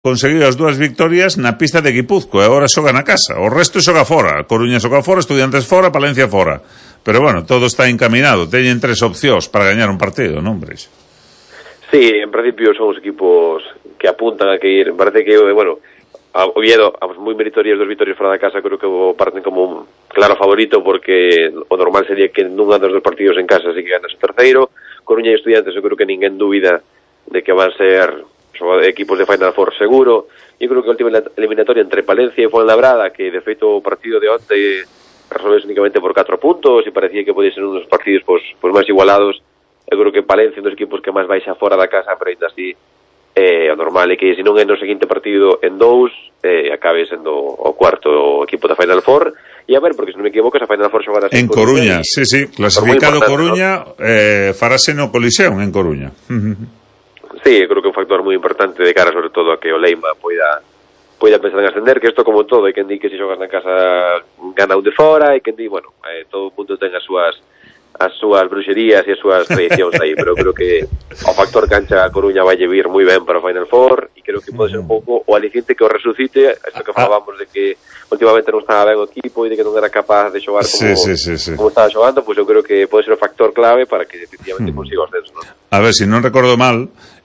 conseguiu as 2 victorias na pista de Guipúzcoa, e agora xoga na casa. O resto xoga fora. Coruña xoga fora, Estudiantes fora, Palencia fora. Pero bueno, todo está encaminado. Teñen 3 opcións para gañar un partido, non, Breixo? Sí, en principio son os equipos que apuntan a que ir. Parece que, bueno, Oviedo, moi meritorias 2 vitorias fora da casa, creo que parten como un claro favorito, porque o normal sería que nunha dos 2 partidos en casa así que ganas o terceiro. Coruña e Estudiantes, eu creo que ninguén dúbida de que van ser equipos de Final Four seguro. Eu creo que a última eliminatoria entre Palencia e Fuenlabrada, que de feito o partido de onte resolvese únicamente por 4 puntos e parecía que podía ser un dos partidos pues máis igualados. Eu creo que Palencia é un dos equipos que máis baixa fora da casa, pero ainda así o normal é que se non é no seguinte partido en 2 acabe sendo o cuarto equipo da Final Four. E a ver, porque se non me equivoco, esa Final Four xogará en Coruña, sí, clasificado Coruña, ¿no? Farase no Coliseum en Coruña. Sí, creo que é un factor moi importante de cara sobre todo a que o Leima poida pensar en ascender, que isto como todo, hai quen di que se xogas na casa gana un de fora, hai quen di, bueno, todo o mundo ten as súas bruxerías e as súas tradicións aí, pero creo que o factor cancha a Coruña vai vir moi ben para o Final Four, e creo que pode ser un pouco o aliciente que o resucite, isto que falábamos de que últimamente non estaba ben o equipo e de que non era capaz de xogar como estaba xogando, pois eu creo que pode ser o factor clave para que efectivamente consiga o ascenso, ¿no? A ver, se non recordo mal,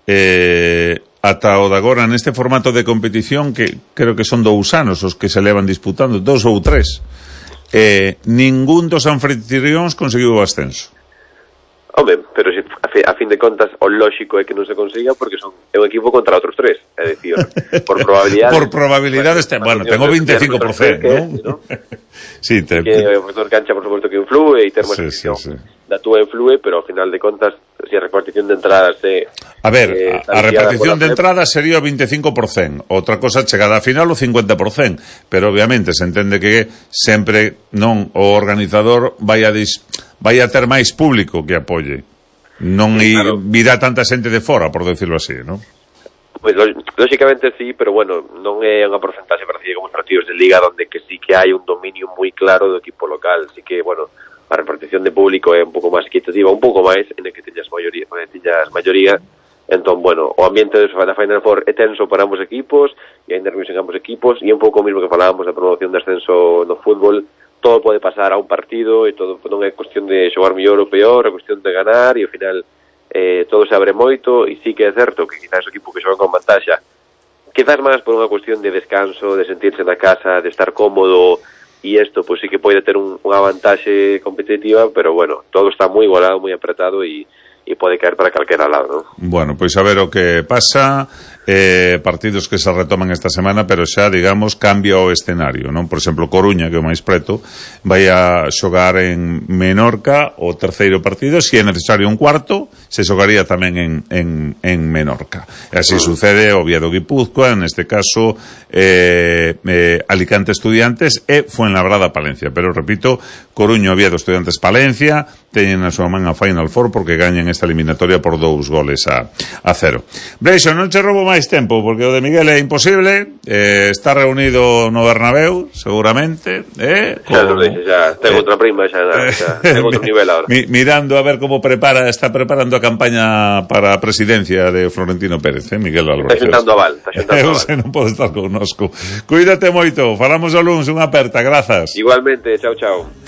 ata o de agora neste formato de competición, que creo que son 2 anos os que se levan disputando, 2 ou 3, ningún dos anfitrións conseguiu o ascenso. Hombre, pero se, a fin de contas o lógico é que non se consiga porque é un equipo contra outros 3, é dicir, por probabilidades bueno, tengo 25%, ¿no? Sí, que o factor cancha por supuesto que influe e ter máis posición da túa influe, pero ao final de contas se a repartición de entradas a ver, a repartición de entradas sería o 25%, outra cosa chegada a final o 50%, pero obviamente se entende que sempre non o organizador vai a ter máis público que apoie, non claro. Virá tanta xente de fora, por decirlo así, non? Pois lógicamente sí, pero bueno, non é unha porcentaxe parecida como os partidos de Liga onde que sí que hai un dominio moi claro do equipo local, así que bueno, a repartición de público é un pouco máis equitativa, un pouco máis en el que teñas maioría, entón bueno, o ambiente da Final Four é tenso para ambos equipos e hai nervios en ambos equipos e un pouco o mismo que falábamos da promoción de ascenso no fútbol, todo pode pasar a un partido e todo non é cuestión de xogar mellor ou peor, é cuestión de ganar e ao final todo se abre moito e sí que é certo que quizás o equipo que xoga con vantaxa quizás máis por unha cuestión de descanso, de sentirse na casa, de estar cómodo e isto pois sí que pode ter unha vantaxe competitiva, pero bueno, todo está moi igualado, moi apretado e pode caer para calquera lado, ¿no? Bueno, pois a ver o que pasa, partidos que se retoman esta semana, pero xa, digamos, cambia o escenario, non? Por exemplo, Coruña, que é o máis preto, vai a xogar en Menorca o terceiro partido, se é necesario un cuarto, se xogaría tamén en Menorca. E así sucede Oviedo Guipúzcoa, en este caso Alicante Estudiantes e Fuenlabrada Palencia, pero repito, Coruña, Oviedo, Estudiantes, Palencia teñen a súa man a Final Four porque gañan esta eliminatoria por 2 goles a 0. Breixo, non che roubo máis tempo porque o de Miguel é imposible, está reunido no Bernabéu seguramente, xa ten outra prima, xa ten outro nivel ahora. Mirando a ver como está preparando a campaña para a presidencia de Florentino Pérez, Miguel Álvarez. Está xuntando aval. Eu non pode estar connosco. Cuídate moito, falamos o luns, unha aperta, grazas. Igualmente, chao.